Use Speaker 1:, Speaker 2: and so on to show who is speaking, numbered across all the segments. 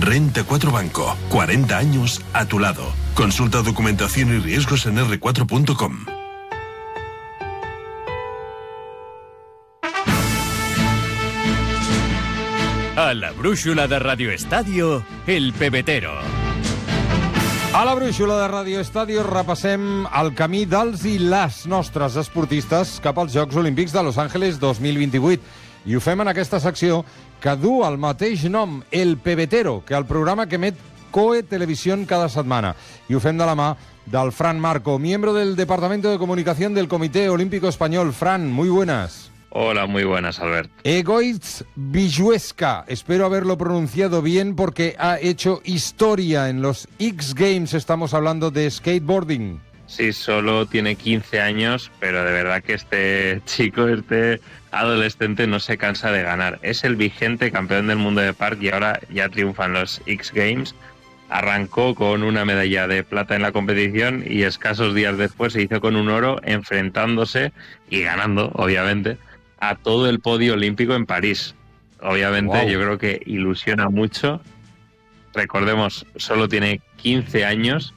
Speaker 1: Renta 4 Banco, 40 años a tu lado. Consulta documentación y riesgos en r4.com.
Speaker 2: A la brúixola de Radio Estadio, el pebetero.
Speaker 3: A la brúixola de Radio Estadio repassem el camí dels i les nostres esportistes cap als Jocs Olímpics de Los Angeles 2028. I ho fem en aquesta secció que du el mateix nom, El Pebetero, que el programa que emet COE Televisión cada setmana. I ho fem de la mà del Fran Marco, miembro del Departamento de Comunicación del Comité Olímpico Español. Fran, muy buenas.
Speaker 4: Hola, muy buenas, Albert.
Speaker 3: Egoitz Vijuesca, espero haberlo pronunciado bien porque ha hecho historia en los X Games. Estamos hablando de skateboarding.
Speaker 4: Sí, solo tiene 15 años, pero de verdad que este chico, este adolescente no se cansa de ganar. Es el vigente campeón del mundo de park y ahora ya triunfa en los X Games. Arrancó con una medalla de plata en la competición y escasos días después se hizo con un oro, enfrentándose y ganando, obviamente, a todo el podio olímpico en París. Obviamente, wow. Yo creo que ilusiona mucho. Recordemos, solo tiene 15 años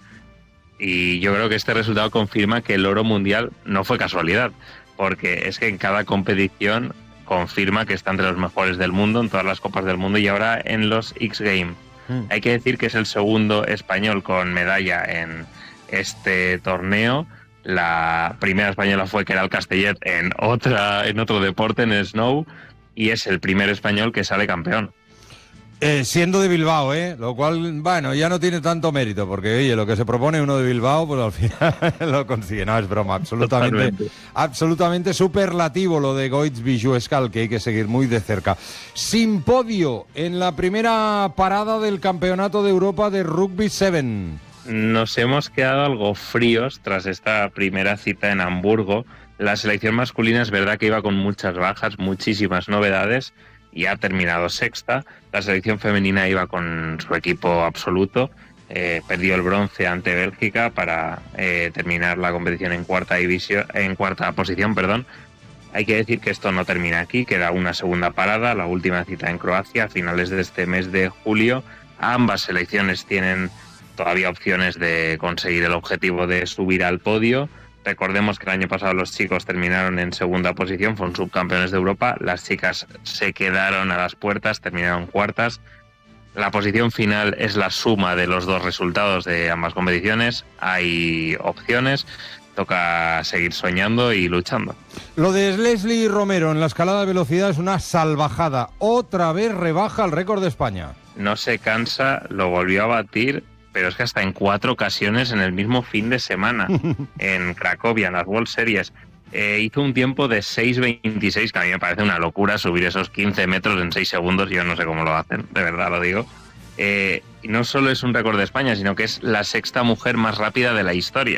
Speaker 4: y yo creo que este resultado confirma que el oro mundial no fue casualidad, porque es que en cada competición confirma que está entre los mejores del mundo, en todas las copas del mundo y ahora en los X Games. Hay que decir que es el segundo español con medalla en este torneo. La primera española fue Queralt Castellet en otro deporte, en snow, y es el primer español que sale campeón.
Speaker 3: Siendo de Bilbao, lo cual, bueno, ya no tiene tanto mérito, porque, oye, lo que se propone uno de Bilbao, pues al final lo consigue. No, es broma, absolutamente superlativo lo de Egoitz Vijuesca, que hay que seguir muy de cerca. Sin podio en la primera parada del Campeonato de Europa de Rugby 7.
Speaker 4: Nos hemos quedado algo fríos tras esta primera cita en Hamburgo. La selección masculina es verdad que iba con muchas bajas, muchísimas novedades, y ha terminado sexta. La selección femenina iba con su equipo absoluto, perdió el bronce ante Bélgica para terminar la competición en cuarta posición. Hay que decir que esto no termina aquí, queda una segunda parada, la última cita en Croacia a finales de este mes de julio. Ambas selecciones tienen todavía opciones de conseguir el objetivo de subir al podio. Recordemos que el año pasado los chicos terminaron en segunda posición, fueron subcampeones de Europa. Las chicas se quedaron a las puertas, terminaron cuartas. La posición final es la suma de los dos resultados de ambas competiciones. Hay opciones, toca seguir soñando y luchando.
Speaker 3: Lo de Leslie Romero en la escalada de velocidad es una salvajada. Otra vez rebaja el récord de España.
Speaker 4: No se cansa, lo volvió a batir, pero es que hasta en 4 ocasiones en el mismo fin de semana, en Cracovia, en las World Series. Hizo un tiempo de 6.26, que a mí me parece una locura subir esos 15 metros en 6 segundos, yo no sé cómo lo hacen, de verdad lo digo. Y no solo es un récord de España, sino que es la sexta mujer más rápida de la historia.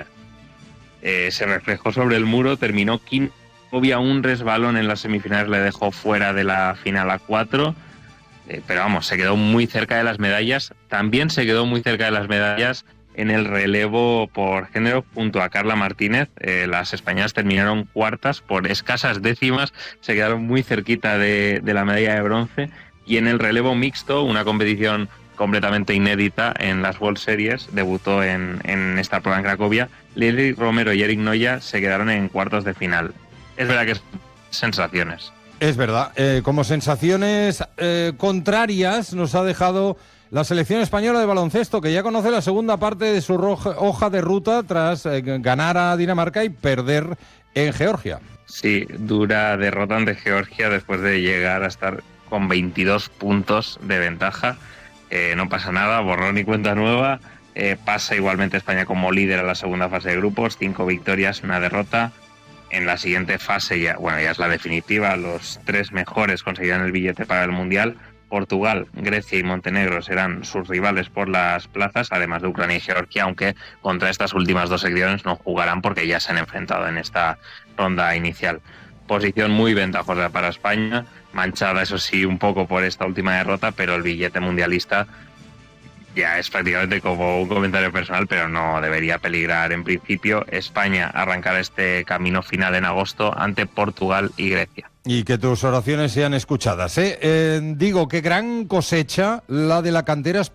Speaker 4: Se reflejó sobre el muro, terminó quinto, había un resbalón en las semifinales, le dejó fuera de la final a 4. Pero vamos, se quedó muy cerca de las medallas. También se quedó muy cerca de las medallas en el relevo por género junto a Carla Martínez. Las españolas terminaron cuartas por escasas décimas, se quedaron muy cerquita de la medalla de bronce. Y en el relevo mixto, una competición completamente inédita en las World Series, debutó en esta prueba en Cracovia, Leslie Romero y Eric Noya se quedaron en cuartos de final. Es verdad que es sensaciones.
Speaker 3: Es verdad, como sensaciones contrarias nos ha dejado la selección española de baloncesto, que ya conoce la segunda parte de su hoja de ruta tras ganar a Dinamarca y perder en Georgia.
Speaker 4: Sí, dura derrota ante Georgia después de llegar a estar con 22 puntos de ventaja. No pasa nada, borrón y cuenta nueva. Pasa igualmente España como líder a la segunda fase de grupos, 5 victorias, 1 derrota. En la siguiente fase, ya es la definitiva, los 3 mejores conseguirán el billete para el Mundial. Portugal, Grecia y Montenegro serán sus rivales por las plazas, además de Ucrania y Georgia, aunque contra estas últimas 2 selecciones no jugarán porque ya se han enfrentado en esta ronda inicial. Posición muy ventajosa para España, manchada eso sí un poco por esta última derrota, pero el billete mundialista ya es prácticamente como un comentario personal, pero no debería peligrar en principio. España arrancará este camino final en agosto ante Portugal y Grecia.
Speaker 3: Y que tus oraciones sean escuchadas, ¿eh? Digo, qué gran cosecha la de la cantera española